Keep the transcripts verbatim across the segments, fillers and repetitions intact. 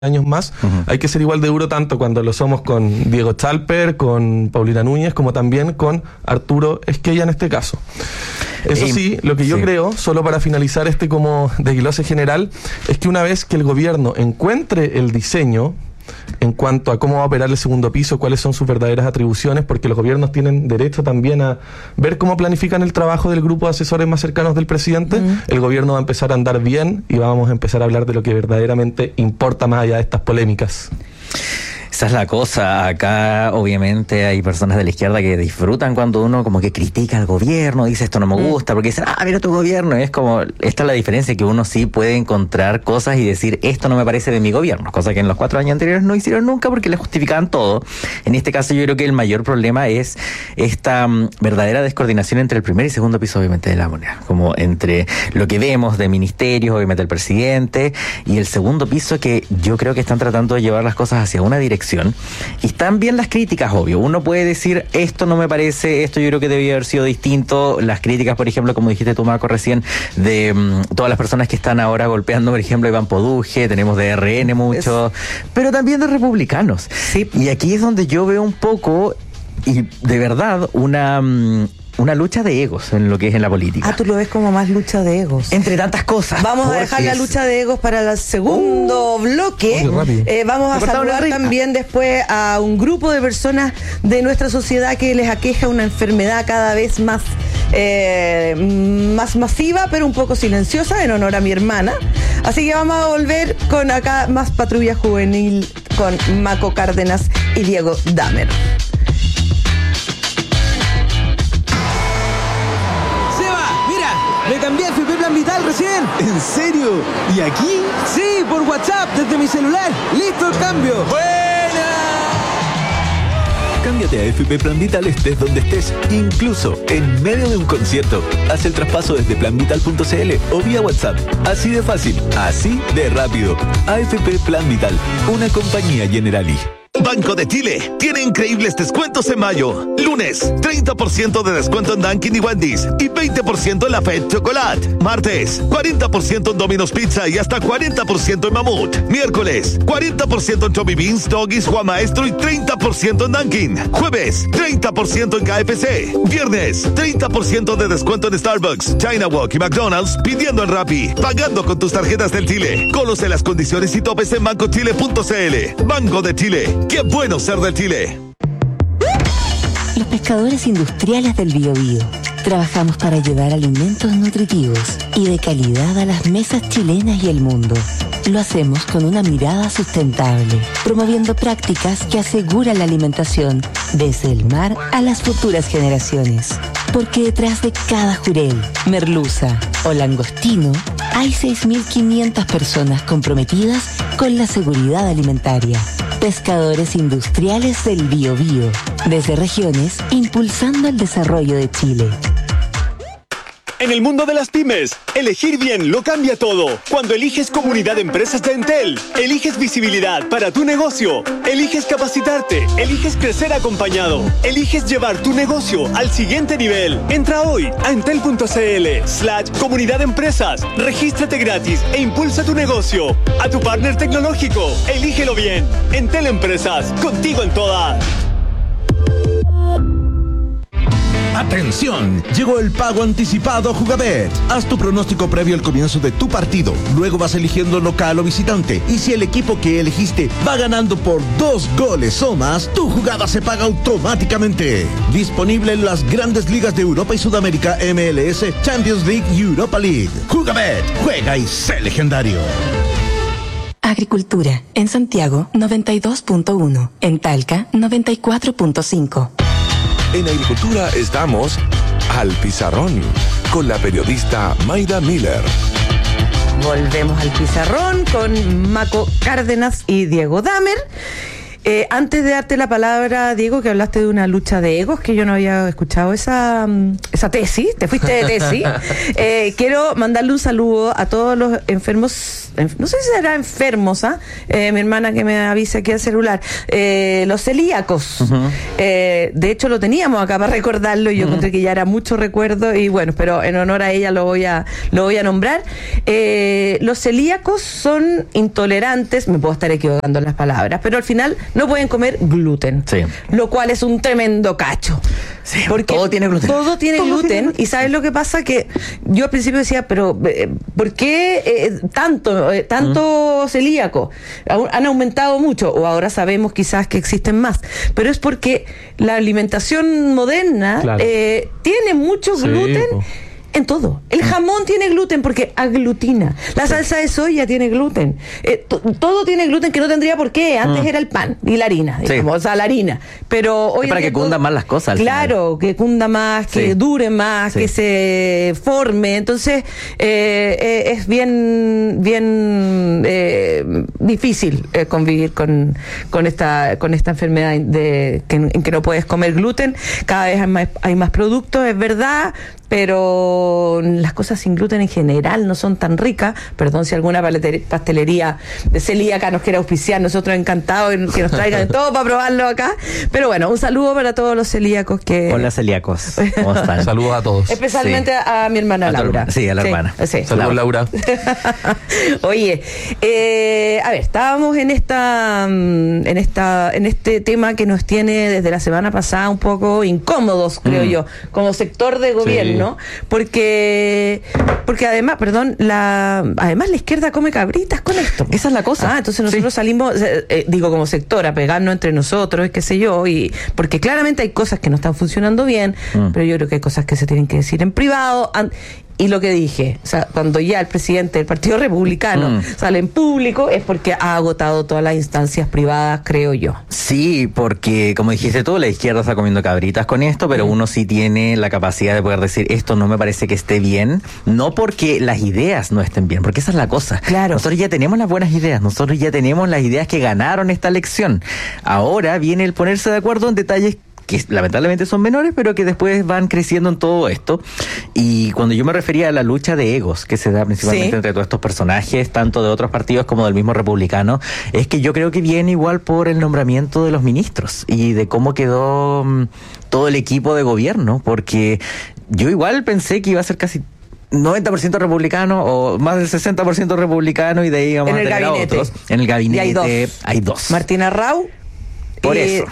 años más, uh-huh. hay que ser igual de duro tanto cuando lo somos con Diego Chalper, con Paulina Núñez, como también con Arturo Esquella en este caso. Eso eh, sí, lo que yo sí. creo, solo para finalizar este como desglose general, es que una vez que el gobierno encuentre el diseño en cuanto a cómo va a operar el segundo piso, cuáles son sus verdaderas atribuciones, porque los gobiernos tienen derecho también a ver cómo planifican el trabajo del grupo de asesores más cercanos del presidente, uh-huh. el gobierno va a empezar a andar bien y vamos a empezar a hablar de lo que verdaderamente importa más allá de estas polémicas. Esa es la cosa. Acá obviamente hay personas de la izquierda que disfrutan cuando uno como que critica al gobierno, dice esto no me gusta, porque dicen, ah, mira tu gobierno. Y es como, esta es la diferencia, que uno sí puede encontrar cosas y decir, esto no me parece de mi gobierno, cosa que en los cuatro años anteriores no hicieron nunca porque le justificaban todo. En este caso yo creo que el mayor problema es esta um, verdadera descoordinación entre el primer y segundo piso, obviamente, de la moneda, como entre lo que vemos de ministerios, obviamente el presidente, y el segundo piso, que yo creo que están tratando de llevar las cosas hacia una dirección. Y están bien las críticas, obvio. Uno puede decir, esto no me parece, esto yo creo que debía haber sido distinto. Las críticas, por ejemplo, como dijiste tú, Marco, recién, de um, todas las personas que están ahora golpeando, por ejemplo, Iván Poduje, tenemos de R N mucho, pero también de republicanos. Sí. Y aquí es donde yo veo un poco, y de verdad, una... Um, una lucha de egos en lo que es en la política. Ah, tú lo ves como más lucha de egos. Entre tantas cosas. Vamos a dejar la lucha de egos para el segundo uh, bloque. Eh, vamos a saludar también después a un grupo de personas de nuestra sociedad que les aqueja una enfermedad cada vez más, eh, más masiva, pero un poco silenciosa, en honor a mi hermana. Así que vamos a volver con acá más Patrulla Juvenil con Maco Cárdenas y Diego Dahmer. Me cambié a F P Plan Vital recién. ¿En serio? ¿Y aquí? Sí, por WhatsApp, desde mi celular. ¡Listo el cambio! ¡Buena! Cámbiate a F P Plan Vital estés donde estés, incluso en medio de un concierto. Haz el traspaso desde plan vital punto c l o vía WhatsApp. Así de fácil, así de rápido. A F P Plan Vital, una compañía Generali. Banco de Chile tiene increíbles descuentos en mayo. Lunes, treinta por ciento de descuento en Dunkin' y Wendy's y veinte por ciento en la Fed Chocolate. Martes, cuarenta por ciento en Domino's Pizza y hasta cuarenta por ciento en Mamut. Miércoles, cuarenta por ciento en Chubby Beans, Doggies, Juan Maestro y treinta por ciento en Dunkin'. Jueves, treinta por ciento en K F C. Viernes, treinta por ciento de descuento en Starbucks, China Walk y McDonald's, pidiendo en Rappi, pagando con tus tarjetas del Chile. Conoce las condiciones y topes en banco chile punto c l. Banco de Chile. ¡Qué bueno ser de Chile! Los pescadores industriales del Biobío trabajamos para llevar alimentos nutritivos y de calidad a las mesas chilenas y el mundo. Lo hacemos con una mirada sustentable, promoviendo prácticas que aseguran la alimentación desde el mar a las futuras generaciones. Porque detrás de cada jurel, merluza o langostino hay seis mil quinientas personas comprometidas con la seguridad alimentaria. Pescadores industriales del Biobío, desde regiones, impulsando el desarrollo de Chile. En el mundo de las pymes, elegir bien lo cambia todo. Cuando eliges Comunidad de Empresas de Entel, eliges visibilidad para tu negocio, eliges capacitarte, eliges crecer acompañado, eliges llevar tu negocio al siguiente nivel. Entra hoy a entel punto c l slash comunidad de empresas, regístrate gratis e impulsa tu negocio. A tu partner tecnológico, elígelo bien. Entel Empresas, contigo en todas. ¡Atención! Llegó el pago anticipado Jugabet. Haz tu pronóstico previo al comienzo de tu partido. Luego vas eligiendo local o visitante. Y si el equipo que elegiste va ganando por dos goles o más, tu jugada se paga automáticamente. Disponible en las grandes ligas de Europa y Sudamérica, M L S, Champions League y Europa League. Jugabet, juega y sé legendario. Agricultura. En Santiago, noventa y dos punto uno. En Talca, noventa y cuatro punto cinco. En Agricultura estamos al pizarrón con la periodista Mayra Miller. Volvemos al pizarrón con Maco Cárdenas y Diego Dahmer. Eh, antes de darte la palabra, Diego, que hablaste de una lucha de egos, que yo no había escuchado esa, esa tesis, te fuiste de tesis. eh, quiero mandarle un saludo a todos los enfermos, no sé si será enfermos, ¿ah? Eh, mi hermana que me avisa aquí al celular, eh, los celíacos. Uh-huh. Eh, de hecho, lo teníamos acá para recordarlo y yo uh-huh. encontré que ya era mucho recuerdo y bueno, pero en honor a ella lo voy a, lo voy a nombrar. Eh, los celíacos son intolerantes, me puedo estar equivocando en las palabras, pero al final no pueden comer gluten, sí. lo cual es un tremendo cacho. Sí, porque todo tiene gluten. Todo tiene todo gluten, tiene gluten. Y ¿sabes lo que pasa? Que yo al principio decía, pero eh, ¿por qué eh, tanto, eh, tanto mm. celíaco? Han aumentado mucho, o ahora sabemos quizás que existen más, pero es porque la alimentación moderna claro. eh, tiene mucho sí, gluten. Po. En todo. El jamón tiene gluten porque aglutina. La salsa de soya tiene gluten. Eh, to, todo tiene gluten que no tendría por qué. Antes mm. era el pan y la harina, digamos, sí. o sea, la harina. Pero hoy es para que cunda todo, más las cosas. Claro, que cunda más, que sí. dure más, sí. que se forme. Entonces, eh, eh, es bien, bien eh, difícil eh, convivir con, con esta, con esta enfermedad de que, en que no puedes comer gluten. Cada vez hay más, hay más productos, es verdad, pero las cosas sin gluten en general no son tan ricas. Perdón si alguna pastelería de celíaca nos quiere auspiciar, nosotros encantados que nos traigan todo para probarlo acá. Pero bueno, un saludo para todos los celíacos que... Hola celíacos, ¿cómo están? Saludos a todos. Especialmente sí. a mi hermana a Laura. Sí, a la sí, hermana. Sí. Saludos, Laura. Oye, eh, a ver, estábamos en esta, en esta, en este tema que nos tiene desde la semana pasada un poco incómodos, creo mm. yo, como sector de gobierno. Sí. ¿no? Porque porque además, perdón, la además la izquierda come cabritas con esto. Esa es la cosa. Ah, entonces nosotros sí. salimos, eh, digo, como sector, a pegarnos entre nosotros, qué sé yo, y porque claramente hay cosas que no están funcionando bien, mm. pero yo creo que hay cosas que se tienen que decir en privado. Y lo que dije, o sea, cuando ya el presidente del Partido Republicano mm. sale en público es porque ha agotado todas las instancias privadas, creo yo. Sí, porque como dijiste tú, la izquierda está comiendo cabritas con esto, pero mm. uno sí tiene la capacidad de poder decir, esto no me parece que esté bien, no porque las ideas no estén bien, porque esa es la cosa. Claro. Nosotros ya tenemos las buenas ideas, nosotros ya tenemos las ideas que ganaron esta elección. Ahora viene el ponerse de acuerdo en detalles que lamentablemente son menores, pero que después van creciendo en todo esto. Y cuando yo me refería a la lucha de egos que se da principalmente sí. entre todos estos personajes, tanto de otros partidos como del mismo republicano, es que yo creo que viene igual por el nombramiento de los ministros y de cómo quedó um, todo el equipo de gobierno, porque yo igual pensé que iba a ser casi noventa por ciento republicano o más del sesenta por ciento republicano y de ahí vamos a tener a otros. En el gabinete hay dos. hay dos. Martina Rau Por y, eso.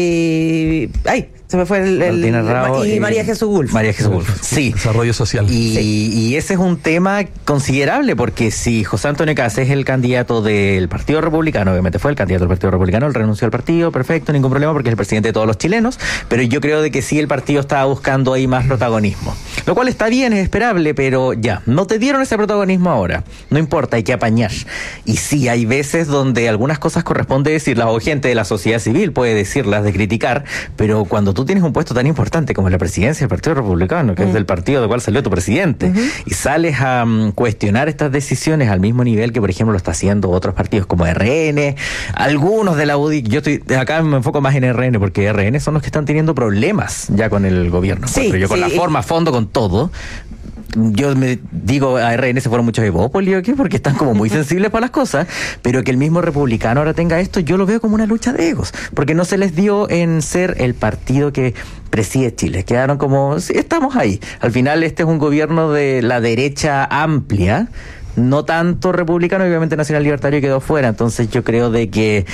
Y, ay, se me fue el... el Rao, y, y María Jesús Wolf. María Jesús Wolf, sí. Desarrollo social. Y, sí. y ese es un tema considerable, porque si José Antonio Kast es el candidato del Partido Republicano, obviamente fue el candidato del Partido Republicano, él renunció al partido, perfecto, ningún problema, porque es el presidente de todos los chilenos, pero yo creo de que sí el partido estaba buscando ahí más protagonismo. Lo cual está bien, es esperable, pero ya, no te dieron ese protagonismo ahora. No importa, hay que apañar. Y sí, hay veces donde algunas cosas corresponde decirlas, o gente de la sociedad civil puede decirlas, de criticar, pero cuando tú tienes un puesto tan importante como la presidencia del Partido Republicano, que mm. es del partido del cual salió tu presidente, uh-huh. y sales a um, cuestionar estas decisiones al mismo nivel que, por ejemplo, lo está haciendo otros partidos como R N, algunos de la U D I, yo estoy acá me enfoco más en R N, porque R N son los que están teniendo problemas ya con el gobierno, sí, pero yo con sí. la forma, fondo, con todo. Yo me digo, a R N se fueron muchos evópolis aquí porque están como muy sensibles para las cosas, pero que el mismo republicano ahora tenga esto, yo lo veo como una lucha de egos, porque no se les dio en ser el partido que preside Chile, quedaron como, sí, estamos ahí. Al final este es un gobierno de la derecha amplia, no tanto republicano, obviamente Nacional Libertario quedó fuera, entonces yo creo de que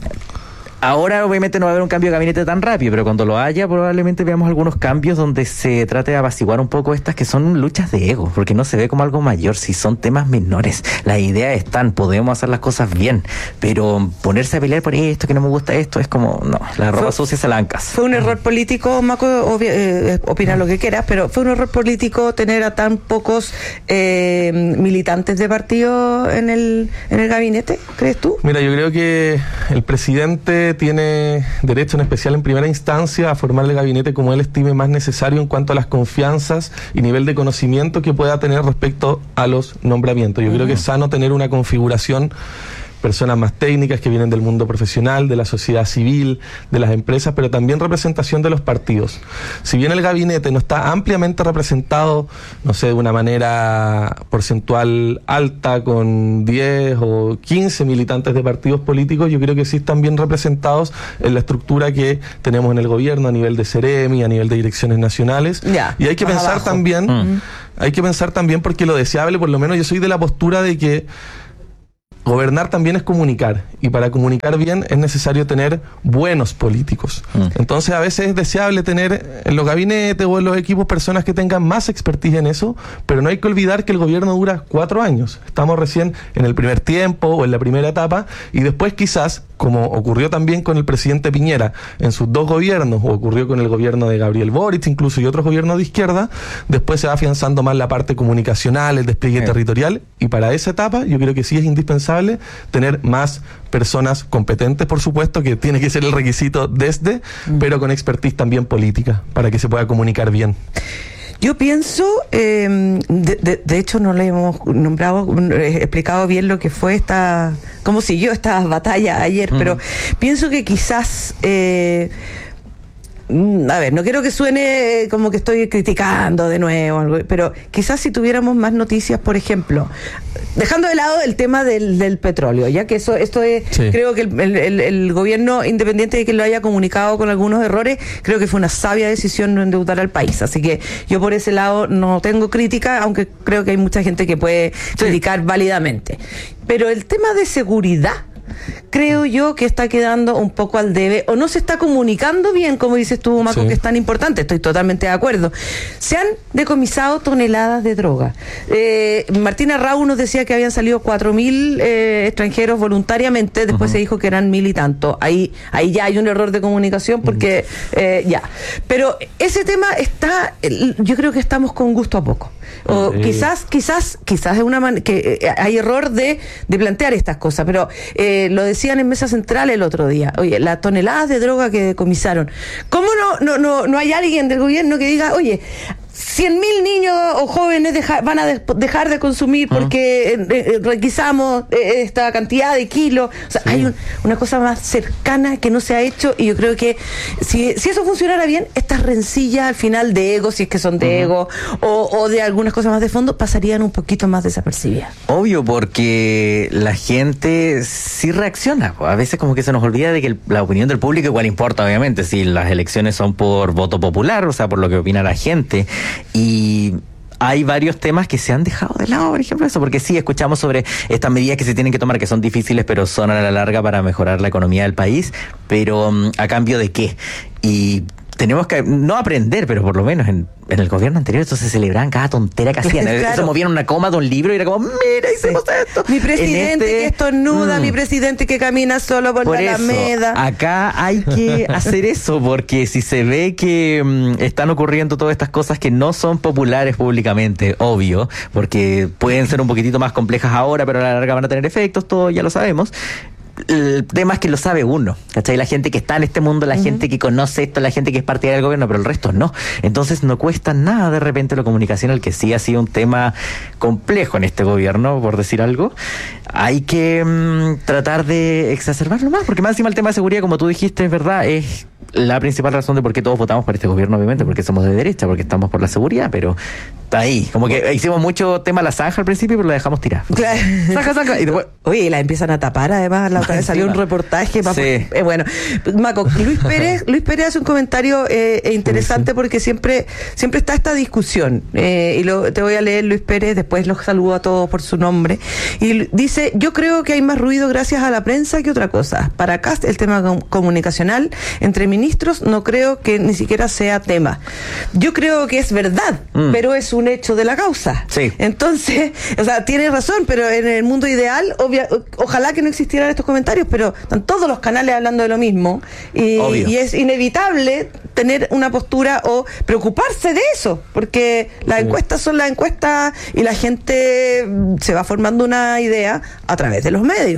ahora obviamente no va a haber un cambio de gabinete tan rápido, pero cuando lo haya probablemente veamos algunos cambios donde se trate de apaciguar un poco estas que son luchas de ego, porque no se ve como algo mayor, si son temas menores. Las ideas están, podemos hacer las cosas bien, pero ponerse a pelear por esto, que no me gusta esto, es como, no, la ropa fue, sucia se la ancas. Fue un error político, Maco, obvia, eh, opina lo que quieras, pero fue un error político tener a tan pocos eh, militantes de partido en el, en el gabinete, ¿crees tú? Mira, yo creo que el presidente tiene derecho, en especial en primera instancia, a formar el gabinete como él estime más necesario en cuanto a las confianzas y nivel de conocimiento que pueda tener respecto a los nombramientos. Yo uh-huh. creo que es sano tener una configuración personas más técnicas que vienen del mundo profesional, de la sociedad civil, de las empresas, pero también representación de los partidos. Si bien el gabinete no está ampliamente representado, no sé, de una manera porcentual alta, con diez o quince militantes de partidos políticos, yo creo que sí están bien representados en la estructura que tenemos en el gobierno, a nivel de Ceremi, a nivel de direcciones nacionales. Ya, y hay que pensar abajo. también, mm. hay que pensar también porque lo deseable, por lo menos yo soy de la postura de que gobernar también es comunicar, y para comunicar bien es necesario tener buenos políticos. Mm. Entonces a veces es deseable tener en los gabinetes o en los equipos personas que tengan más expertise en eso, pero no hay que olvidar que el gobierno dura cuatro años. Estamos recién en el primer tiempo o en la primera etapa, y después quizás, como ocurrió también con el presidente Piñera en sus dos gobiernos, o ocurrió con el gobierno de Gabriel Boric incluso y otros gobiernos de izquierda, después se va afianzando más la parte comunicacional, el despliegue sí. territorial, y para esa etapa yo creo que sí es indispensable tener más personas competentes, por supuesto, que tiene que ser el requisito desde, mm. pero con expertise también política, para que se pueda comunicar bien. Yo pienso, eh, de, de, de hecho no le hemos nombrado, eh, explicado bien lo que fue esta, cómo siguió esta batalla ayer, mm. pero pienso que quizás... Eh, a ver, no quiero que suene como que estoy criticando de nuevo, pero quizás si tuviéramos más noticias, por ejemplo, dejando de lado el tema del, del petróleo, ya que eso esto es, sí. creo que el, el, el gobierno, independiente de que lo haya comunicado con algunos errores, creo que fue una sabia decisión no endeudar al país, así que yo por ese lado no tengo crítica, aunque creo que hay mucha gente que puede sí. criticar válidamente. Pero el tema de seguridad, creo yo que está quedando un poco al debe, o no se está comunicando bien, como dices tú, Maco, sí. que es tan importante. Estoy totalmente de acuerdo. Se han decomisado toneladas de droga. Eh, Martina Rau nos decía que habían salido cuatro mil eh, extranjeros voluntariamente, después uh-huh. se dijo que eran mil y tanto. Ahí, ahí ya hay un error de comunicación porque uh-huh. eh, ya. Pero ese tema está, yo creo que estamos con gusto a poco. O sí. quizás, quizás, quizás es una man- que eh, hay error de, de plantear estas cosas, pero eh, lo decían en Mesa Central el otro día. Oye, las toneladas de droga que decomisaron. ¿Cómo no, no, no, no hay alguien del gobierno que diga, oye, cien mil niños o jóvenes deja, van a de, dejar de consumir porque uh-huh. eh, requisamos eh, esta cantidad de kilos? O sea, sí. hay un, una cosa más cercana que no se ha hecho, y yo creo que si, si eso funcionara bien, estas rencillas al final de ego, si es que son de uh-huh. ego, o, o de algunas cosas más de fondo, pasarían un poquito más desapercibidas. Obvio, porque la gente sí reacciona. A veces como que se nos olvida de que el, la opinión del público igual importa, obviamente, si las elecciones son por voto popular, o sea, por lo que opina la gente. Y hay varios temas que se han dejado de lado, por ejemplo, eso, porque sí, escuchamos sobre estas medidas que se tienen que tomar, que son difíciles, pero son a la larga para mejorar la economía del país, pero um, ¿a cambio de qué? Y tenemos que, no aprender, pero por lo menos en, en el gobierno anterior eso se celebraban cada tontera que hacían. Claro. Eso movían una coma de un libro y era como, mira, hicimos sí. esto. Mi presidente este, que estornuda, mm, mi presidente que camina solo por, por la Alameda. Eso, acá hay que hacer eso, porque si se ve que um, están ocurriendo todas estas cosas que no son populares públicamente, obvio, porque pueden ser un poquitito más complejas ahora, pero a la larga van a tener efectos, todo ya lo sabemos. El tema es que lo sabe uno, ¿cachai? La gente que está en este mundo, la uh-huh. gente que conoce esto, la gente que es partidaria del gobierno, pero el resto no. Entonces no cuesta nada de repente la comunicación, el que sí ha sido un tema complejo en este gobierno, por decir algo. Hay que um, tratar de exacerbarlo más, porque más encima el tema de seguridad, como tú dijiste, es verdad, es la principal razón de por qué todos votamos por este gobierno, obviamente, porque somos de derecha, porque estamos por la seguridad, pero está ahí. Como que hicimos mucho tema a la zanja al principio, pero la dejamos tirar. Claro. Zanja, zanja. Y después, oye, y la empiezan a tapar, además, la otra vez salió un reportaje. Para, sí. eh, bueno, Maco, Luis Pérez, Luis Pérez hace un comentario eh, interesante, sí, sí. porque siempre, siempre está esta discusión. Eh, y lo, te voy a leer, Luis Pérez, después los saludo a todos por su nombre. Y dice, yo creo que hay más ruido gracias a la prensa que otra cosa. Para acá el tema com- comunicacional entre ministros no creo que ni siquiera sea tema. Yo creo que es verdad, mm. pero es un hecho de la causa. Sí. Entonces, o sea, tiene razón, pero en el mundo ideal, obvia, ojalá que no existieran estos comentarios, pero están todos los canales hablando de lo mismo y, y es inevitable tener una postura o preocuparse de eso, porque las sí. encuestas son las encuestas y la gente se va formando una idea a través de los medios.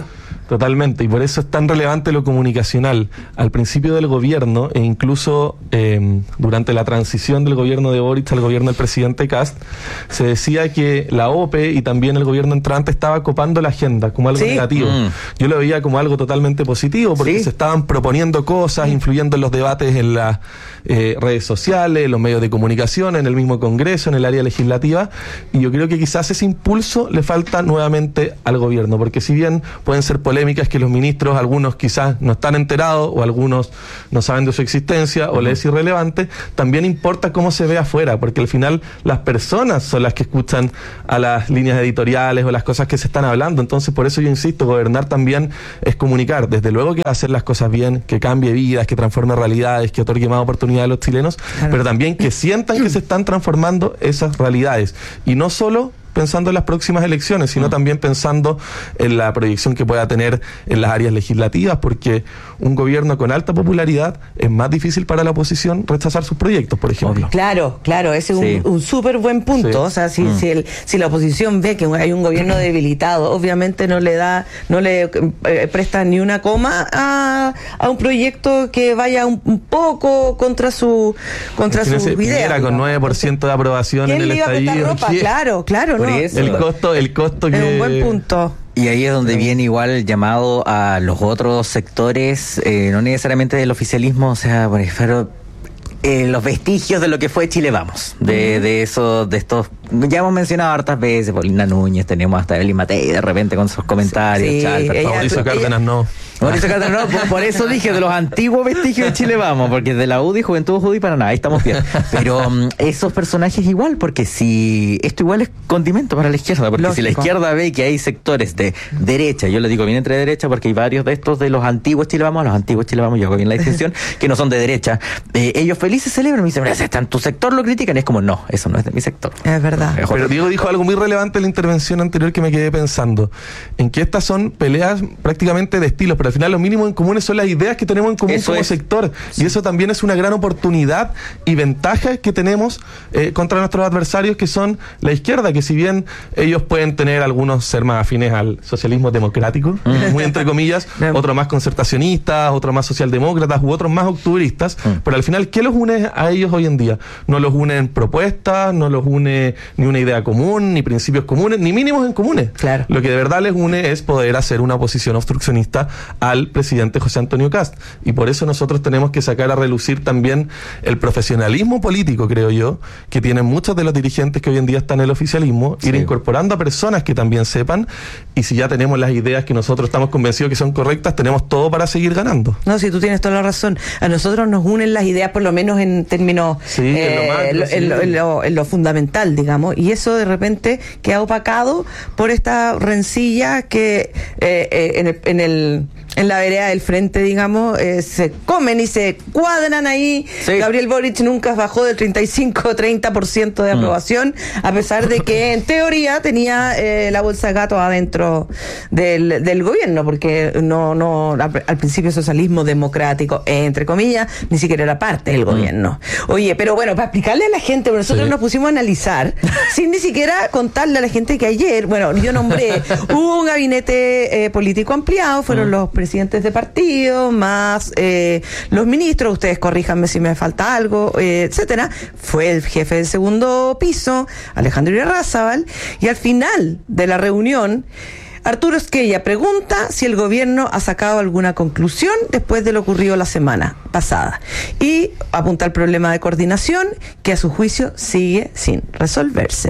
Totalmente, y por eso es tan relevante lo comunicacional. Al principio del gobierno, e incluso eh, durante la transición del gobierno de Boric al gobierno del presidente Kast, se decía que la O P E y también el gobierno entrante estaba copando la agenda como algo ¿Sí? negativo. Mm. Yo lo veía como algo totalmente positivo, porque ¿Sí? se estaban proponiendo cosas, influyendo en los debates en las eh, redes sociales, en los medios de comunicación, en el mismo Congreso, en el área legislativa, y yo creo que quizás ese impulso le falta nuevamente al gobierno, porque si bien pueden ser polémicas que los ministros, algunos quizás no están enterados, o algunos no saben de su existencia, o uh-huh. les es irrelevante, también importa cómo se ve afuera, porque al final las personas son las que escuchan a las líneas editoriales o las cosas que se están hablando. Entonces, por eso yo insisto, gobernar también es comunicar, desde luego que hacer las cosas bien, que cambie vidas, que transforme realidades, que otorgue más oportunidades a los chilenos, claro. pero también que sientan que se están transformando esas realidades, y no solo pensando en las próximas elecciones, sino mm. también pensando en la proyección que pueda tener en las áreas legislativas, porque un gobierno con alta popularidad es más difícil para la oposición rechazar sus proyectos, por ejemplo. Claro, claro, ese es sí. un, un súper buen punto. Sí. O sea, si, mm. si, el, si la oposición ve que hay un gobierno debilitado, obviamente no le da, no le eh, presta ni una coma a, a un proyecto que vaya un, un poco contra su contra sus ideas. Con nueve por ciento de aprobación en el estallido. Ropa? Claro, claro. No, el costo, el costo que... Es un buen punto. Y ahí es donde viene igual el llamado a los otros sectores, eh, no necesariamente del oficialismo, o sea, por ejemplo, eh, los vestigios de lo que fue Chile Vamos, de, de esos, de estos, ya hemos mencionado hartas veces, Paulina Núñez, tenemos hasta Evelyn Matei de repente con sus comentarios, sí, Chalper, ella, Mauricio Cárdenas no. Mauricio Cárdenas no, por, por eso dije de los antiguos vestigios de Chile Vamos, porque de la U D I, Juventud Judí, para nada, ahí estamos bien. Pero um, esos personajes igual, porque si esto igual es condimento para la izquierda, porque Lógico. Si la izquierda ve que hay sectores de derecha, yo le digo bien entre derecha, porque hay varios de estos de los antiguos Chile Vamos, los antiguos Chile Vamos, yo hago bien la distinción, que no son de derecha, eh, ellos felices celebran, me dicen, está en tu sector, lo critican, y es como, no, eso no es de mi sector. Es verdad. Mejor. Pero Diego dijo algo muy relevante en la intervención anterior que me quedé pensando, en que estas son peleas prácticamente de estilos, pero al final lo mínimo en común son las ideas que tenemos en común eso como es. sector, sí. y eso también es una gran oportunidad y ventaja que tenemos eh, contra nuestros adversarios, que son la izquierda, que si bien ellos pueden tener algunos ser más afines al socialismo democrático, mm. muy entre comillas, otros más concertacionistas, otros más socialdemócratas u otros más octubristas, mm. pero al final, ¿qué los une a ellos hoy en día? No los unen propuestas, no los une ni una idea común, ni principios comunes, ni mínimos en comunes. Claro. Lo que de verdad les une es poder hacer una oposición obstruccionista al presidente José Antonio Kast, y por eso nosotros tenemos que sacar a relucir también el profesionalismo político, creo yo, que tienen muchos de los dirigentes que hoy en día están en el oficialismo, sí. ir incorporando a personas que también sepan, y si ya tenemos las ideas que nosotros estamos convencidos que son correctas, tenemos todo para seguir ganando. No, si tú tienes toda la razón, a nosotros nos unen las ideas, por lo menos en términos sí, eh, en, lo macro, en, sí. en, lo, en, lo, en lo fundamental, digamos, y eso de repente queda opacado por esta rencilla que eh, eh, en el, en el en la vereda del frente, digamos, eh, se comen y se cuadran ahí. Sí. Gabriel Boric nunca bajó del treinta y cinco a treinta por ciento de aprobación, mm. a pesar de que en teoría tenía eh, la bolsa de gato adentro del, del gobierno, porque no, no, al principio socialismo democrático, entre comillas, ni siquiera era parte del gobierno. Mm. Oye, pero bueno, para explicarle a la gente, bueno, nosotros sí. nos pusimos a analizar, sin ni siquiera contarle a la gente que ayer, bueno, yo nombré un gabinete eh, político ampliado, fueron mm. los presidentes de partido, más eh, los ministros, ustedes corríjanme si me falta algo, eh, etcétera. Fue el jefe del segundo piso, Alejandro Irarrázaval, y al final de la reunión, Arturo Esquella pregunta si el gobierno ha sacado alguna conclusión después de lo ocurrido la semana pasada, y apunta al problema de coordinación que a su juicio sigue sin resolverse.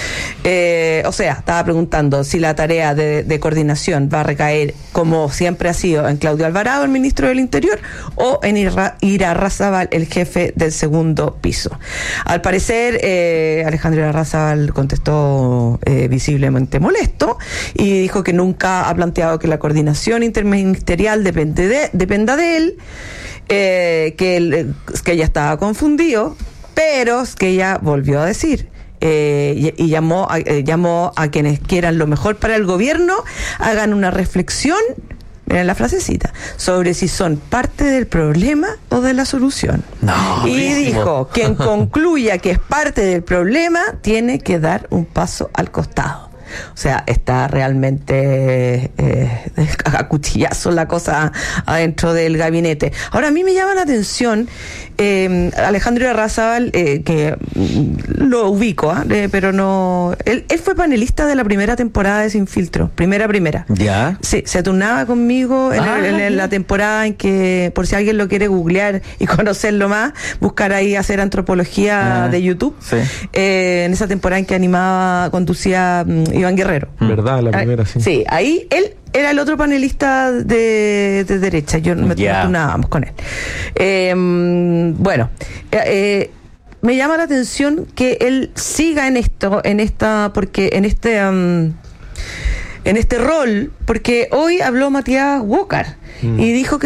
Eh, o sea, estaba preguntando si la tarea de, de coordinación va a recaer, como siempre ha sido, en Claudio Alvarado, el ministro del Interior, o en Irarrázaval, el jefe del segundo piso. Al parecer, eh, Alejandro Irarrázaval contestó eh, visiblemente molesto y dijo que nunca ha planteado que la coordinación interministerial depende de, dependa de él, eh, que, él, que ella estaba confundido, pero que ella volvió a decir Eh, y, y llamó a, eh, llamó a quienes quieran lo mejor para el gobierno, hagan una reflexión, miren la frasecita, sobre si son parte del problema o de la solución. No, y buenísimo. Dijo, quien concluya que es parte del problema tiene que dar un paso al costado. O sea, está realmente eh, a cuchillazo la cosa adentro del gabinete. Ahora, a mí me llama la atención eh, Alejandro Irarrázaval, eh, que lo ubico, ¿eh? pero no... Él, él fue panelista de la primera temporada de Sin Filtro, primera, primera. ¿Ya? Sí, se turnaba conmigo en, ah, el, en el, la temporada en que, por si alguien lo quiere googlear y conocerlo más, buscar ahí, hacer antropología ah, de YouTube. Sí. Eh, en esa temporada en que animaba, conducía um, Iván Guerrero. ¿Verdad? La primera, sí. Sí, ahí él era el otro panelista de, de derecha. Yo me yeah. turnábamos con él. Eh, bueno, eh, me llama la atención que él siga en esto, en esta, porque en este... Um, en este rol, porque hoy habló Matías Walker mm. y dijo que